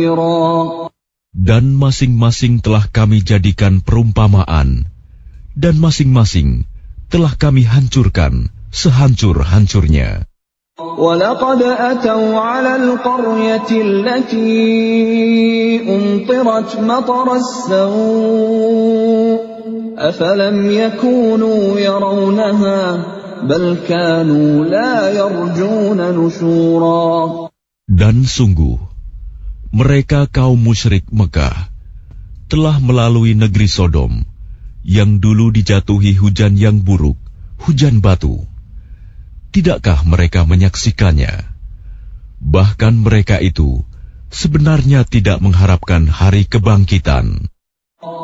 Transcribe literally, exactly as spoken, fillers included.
Dan masing-masing telah kami jadikan perumpamaan, dan masing-masing telah kami hancurkan sehancur-hancurnya. وَلَقَدْ أَتَوْا عَلَى الْقَرْيَةِ الَّتِي أُمْطِرَتْ مَطَرَ السَّوْءِ أَفَلَمْ يَكُونُوا يَرَوْنَهَا بَلْ كَانُوا لَا يَرْجُونَ نُشُورًا. Dan sungguh, mereka kaum musyrik Mekah telah melalui negeri Sodom yang dulu dijatuhi hujan yang buruk, hujan batu. Tidakkah mereka menyaksikannya? Bahkan mereka itu sebenarnya tidak mengharapkan hari kebangkitan.